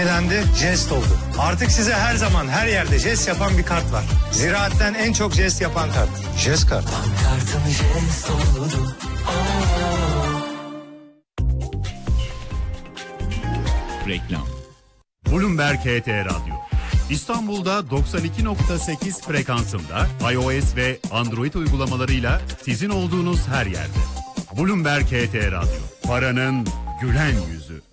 Jest oldu. Artık size her zaman her yerde jest yapan bir kart var. Ziraatten en çok jest yapan kart. Jest kart. Kartım jest oldu. Reklam. Bloomberg HT Radyo. İstanbul'da 92.8 frekansında iOS ve Android uygulamalarıyla sizin olduğunuz her yerde. Bloomberg HT Radyo. Paranın gülen yüzü.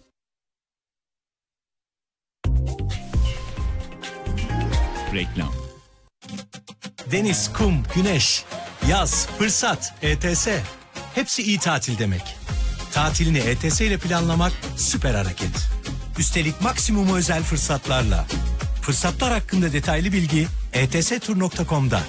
Reklam. Deniz, kum, güneş, yaz, fırsat, ETS. Hepsi iyi tatil demek. Tatilini ETS ile planlamak süper hareket. Üstelik maksimum özel fırsatlarla. Fırsatlar hakkında detaylı bilgi etstur.com'da.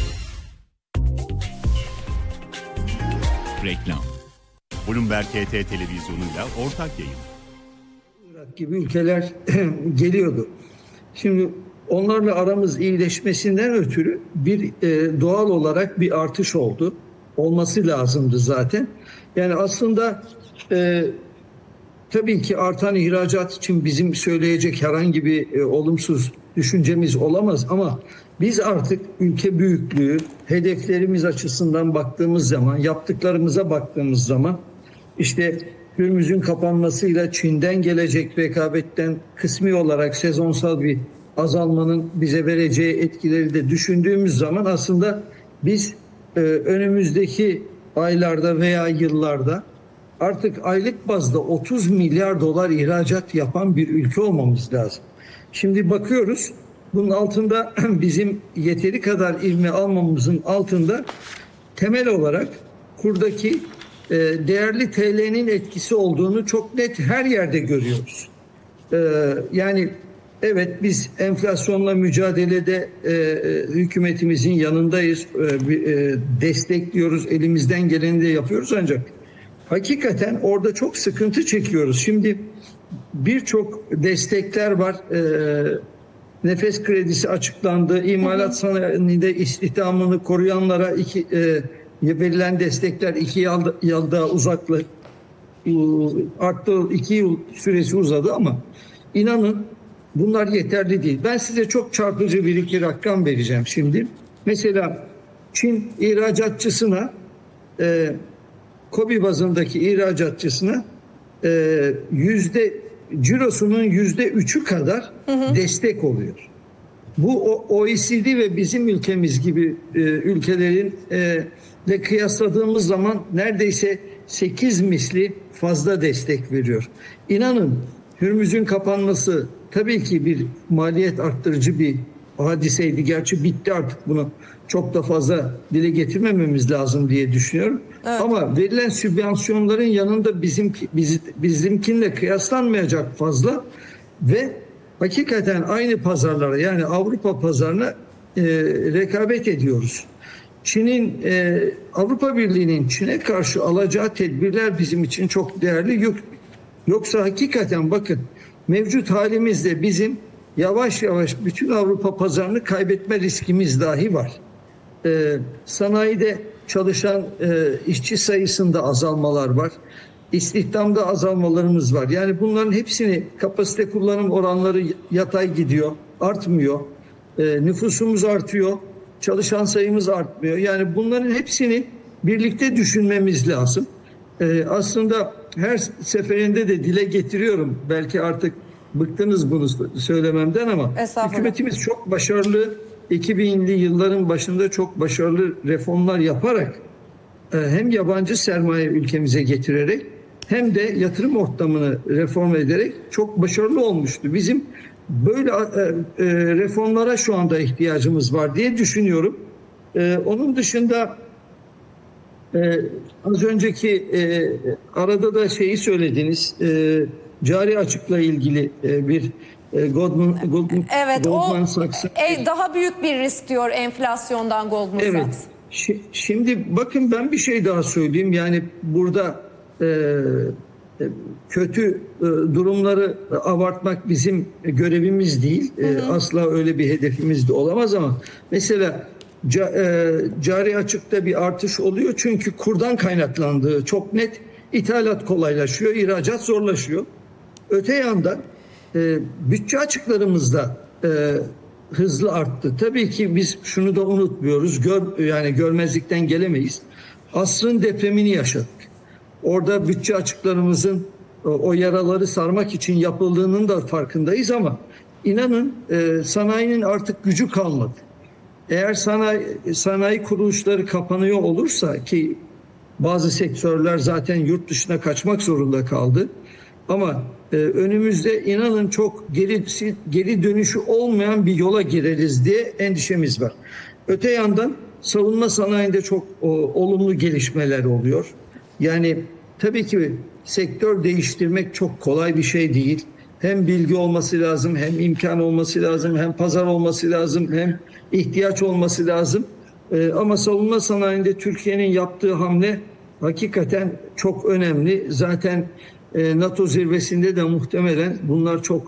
Reklam. Bloomberg HT televizyonuyla ortak yayın. Irak gibi ülkeler geliyordu. Şimdi onlarla aramız iyileşmesinden ötürü bir doğal olarak bir artış oldu. Olması lazımdı zaten. Yani aslında tabii ki artan ihracat için bizim söyleyecek herhangi bir olumsuz düşüncemiz olamaz ama biz artık ülke büyüklüğü, hedeflerimiz açısından baktığımız zaman, yaptıklarımıza baktığımız zaman işte Hürmüz'ün kapanmasıyla Çin'den gelecek rekabetten kısmi olarak sezonsal bir azalmanın bize vereceği etkileri de düşündüğümüz zaman aslında biz önümüzdeki aylarda veya yıllarda artık aylık bazda 30 milyar dolar ihracat yapan bir ülke olmamız lazım. Şimdi bakıyoruz bunun altında bizim yeteri kadar ivme almamızın altında temel olarak kurdaki değerli TL'nin etkisi olduğunu çok net her yerde görüyoruz. Yani evet biz enflasyonla mücadelede hükümetimizin yanındayız, destekliyoruz, elimizden geleni de yapıyoruz ancak hakikaten orada çok sıkıntı çekiyoruz. Şimdi birçok destekler var. Nefes kredisi açıklandı. İmalat sanayinde istihdamını koruyanlara verilen destekler 2 yılda arttı. 2 yıl süresi uzadı ama inanın bunlar yeterli değil. Ben size çok çarpıcı bir iki rakam vereceğim şimdi. Mesela Çin ihracatçısına KOBİ bazındaki ihracatçısına cirosunun %3'ü kadar destek oluyor. Bu OECD ve bizim ülkemiz gibi ülkelerin de kıyasladığımız zaman neredeyse 8 misli fazla destek veriyor. İnanın Hürmüz'ün kapanması tabii ki bir maliyet arttırıcı bir hadiseydi. Gerçi bitti artık, bunu çok da fazla dile getirmememiz lazım diye düşünüyorum. Evet. Ama verilen sübvansiyonların yanında bizimkinle kıyaslanmayacak fazla ve hakikaten aynı pazarlara yani Avrupa pazarına rekabet ediyoruz. Çin'in Avrupa Birliği'nin Çin'e karşı alacağı tedbirler bizim için çok değerli. Yoksa hakikaten bakın mevcut halimizde bizim yavaş yavaş bütün Avrupa pazarını kaybetme riskimiz dahi var. Sanayide çalışan işçi sayısında azalmalar var. İstihdamda azalmalarımız var. Yani bunların hepsini kapasite kullanım oranları yatay gidiyor, artmıyor. Nüfusumuz artıyor, çalışan sayımız artmıyor. Yani bunların hepsini birlikte düşünmemiz lazım. Aslında her seferinde de dile getiriyorum. Belki artık bıktınız bunu söylememden ama hükümetimiz çok başarılı. 2000'li yılların başında çok başarılı reformlar yaparak hem yabancı sermaye ülkemize getirerek hem de yatırım ortamını reform ederek çok başarılı olmuştu. Bizim böyle reformlara şu anda ihtiyacımız var diye düşünüyorum. Onun dışında az önceki arada da şeyi söylediniz, cari açıkla ilgili bir Goldman Sachs. Daha büyük bir risk diyor enflasyondan Goldman Sachs. Evet. Şimdi bakın ben bir şey daha söyleyeyim. Yani burada kötü durumları abartmak bizim görevimiz değil. Asla öyle bir hedefimiz de olamaz ama mesela cari açıkta bir artış oluyor. Çünkü kurdan kaynaklandığı çok net. İthalat kolaylaşıyor, ihracat zorlaşıyor. Öte yandan bütçe açıklarımız da hızlı arttı. Tabii ki biz şunu da unutmuyoruz. Yani görmezlikten gelemeyiz. Asrın depremini yaşadık. Orada bütçe açıklarımızın o yaraları sarmak için yapıldığının da farkındayız ama inanın sanayinin artık gücü kalmadı. Eğer sanayi kuruluşları kapanıyor olursa, ki bazı sektörler zaten yurt dışına kaçmak zorunda kaldı. Ama önümüzde inanın çok geri dönüşü olmayan bir yola gireriz diye endişemiz var. Öte yandan savunma sanayinde çok olumlu gelişmeler oluyor. Yani tabii ki sektör değiştirmek çok kolay bir şey değil. Hem bilgi olması lazım, hem imkan olması lazım, hem pazar olması lazım, hem ihtiyaç olması lazım. Ama savunma sanayinde Türkiye'nin yaptığı hamle hakikaten çok önemli. Zaten NATO zirvesinde de muhtemelen bunlar çok